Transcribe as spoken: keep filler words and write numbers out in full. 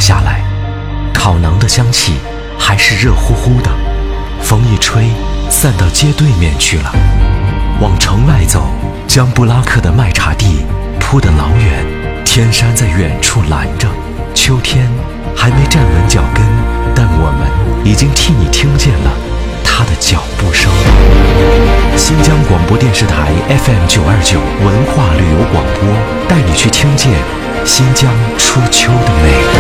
下来，烤馕的香气还是热乎乎的，风一吹，散到街对面去了。往城外走，江布拉克的麦茶地铺得老远，天山在远处拦着。秋天还没站稳脚跟，但我们已经替你听见了他的脚步声。新疆广播电视台 F M 九二九文化旅游广播，带你去听见新疆初秋的美丽。